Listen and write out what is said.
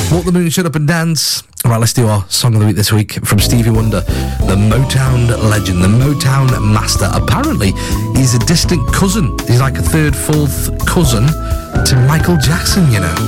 Walk the Moon, Shut Up and Dance. Right, let's do our Song of the Week this week from Stevie Wonder, the Motown legend, the Motown master. Apparently, he's a distant cousin. He's like a third, fourth cousin to Michael Jackson, you know.